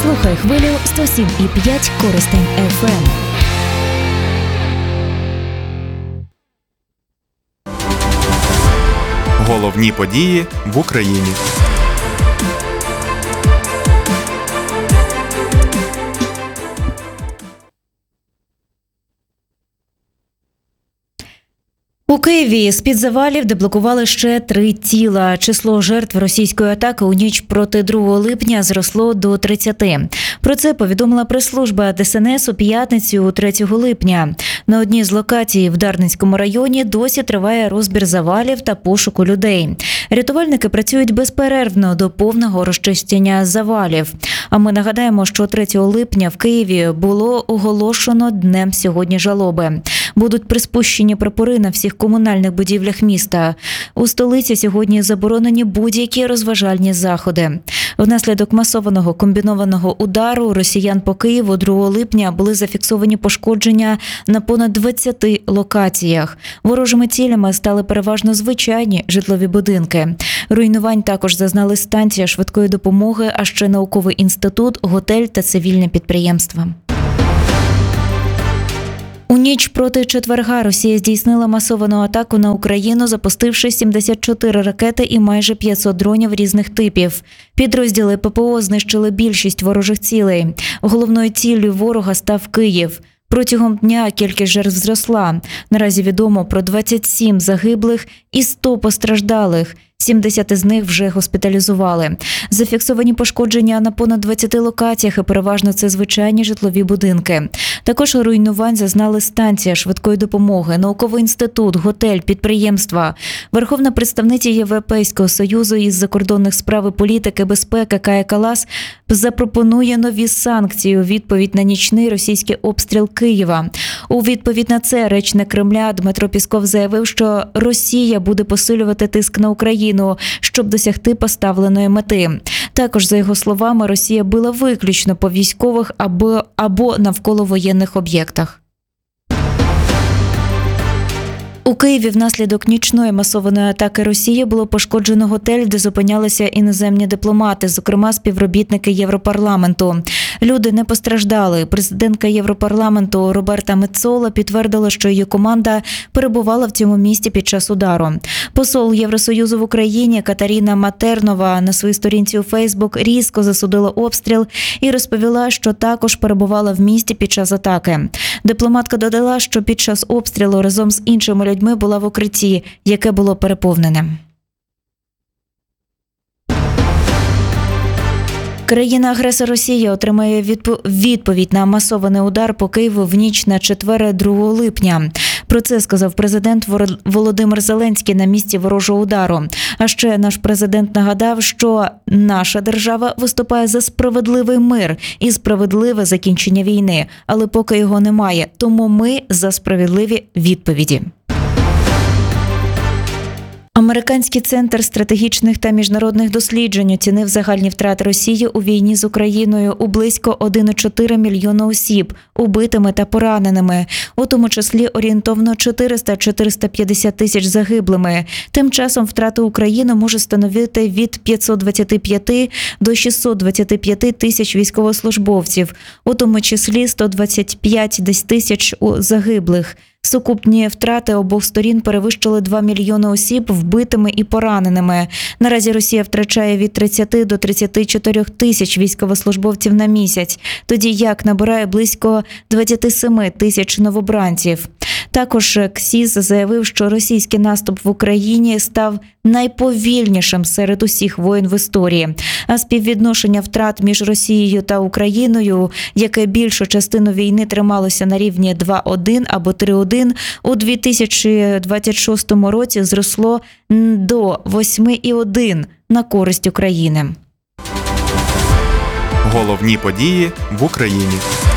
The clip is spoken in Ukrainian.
Слухай хвилю 107,5 Коростень ФМ. Головні події в Україні. У Києві з-під завалів деблокували ще 3 тіла. Число жертв російської атаки у ніч проти 2 липня зросло до 30. Про це повідомила прес-служба ДСНС у п'ятницю 3 липня. На одній з локацій в Дарницькому районі досі триває розбір завалів та пошуку людей. Рятувальники працюють безперервно до повного розчищення завалів. А ми нагадаємо, що 3 липня в Києві було оголошено Днем сьогодні жалоби. Будуть приспущені прапори на всіх комунальних будівлях міста. У столиці сьогодні заборонені будь-які розважальні заходи. Внаслідок масованого комбінованого удару росіян по Києву 2 липня були зафіксовані пошкодження на понад 20 локаціях. Ворожими цілями стали переважно звичайні житлові будинки. Руйнувань також зазнали станція швидкої допомоги, а ще науковий інститут, готель та цивільне підприємство. У ніч проти четверга Росія здійснила масовану атаку на Україну, запустивши 74 ракети і майже 500 дронів різних типів. Підрозділи ППО знищили більшість ворожих цілей. Головною ціллю ворога став Київ. Протягом дня кількість жертв зросла. Наразі відомо про 27 загиблих і 100 постраждалих. 70 із них вже госпіталізували. Зафіксовані пошкодження на понад 20 локаціях, і переважно це звичайні житлові будинки. Також руйнувань зазнали станція швидкої допомоги, науковий інститут, готель, підприємства. Верховна представниця Європейського Союзу із закордонних справ і політики безпеки Кая Каллас запропонує нові санкції у відповідь на нічний російський обстріл Києва. У відповідь на це речник Кремля Дмитро Пісков заявив, що Росія буде посилювати тиск на Україну, щоб досягти поставленої мети. Також, за його словами, Росія била виключно по військових або навколо воєнних об'єктах. У Києві внаслідок нічної масованої атаки Росії було пошкоджено готель, де зупинялися іноземні дипломати, зокрема співробітники Європарламенту. Люди не постраждали. Президентка Європарламенту Роберта Мецола підтвердила, що її команда перебувала в цьому місті під час удару. Посол Євросоюзу в Україні Катерина Матернова на своїй сторінці у Фейсбук різко засудила обстріл і розповіла, що також перебувала в місті під час атаки. Дипломатка додала, що під час обстрілу разом з іншими людьми була в укритті, яке було переповнене. Країна-агресор Росія отримає відповідь на масований удар по Києву в ніч на четвер 2 липня. Про це сказав президент Володимир Зеленський на місці ворожого удару. А ще наш президент нагадав, що наша держава виступає за справедливий мир і справедливе закінчення війни, але поки його немає, тому ми за справедливі відповіді. Американський центр стратегічних та міжнародних досліджень оцінив загальні втрати Росії у війні з Україною у близько 1,4 мільйона осіб, убитими та пораненими, у тому числі орієнтовно 400-450 тисяч загиблими. Тим часом втрати України можуть становити від 525 до 625 тисяч військовослужбовців, у тому числі 125 тисяч загиблих. Сукупні втрати обох сторін перевищили 2 мільйони осіб вбитими і пораненими. Наразі Росія втрачає від 30 до 34 тисяч військовослужбовців на місяць, тоді як набирає близько 27 тисяч новобранців. Також КСІС заявив, що російський наступ в Україні став найповільнішим серед усіх воєн в історії. А співвідношення втрат між Росією та Україною, яке більшу частину війни трималося на рівні 2:1 або 3:1, у 2026 році зросло до 8:1 на користь України. Головні події в Україні.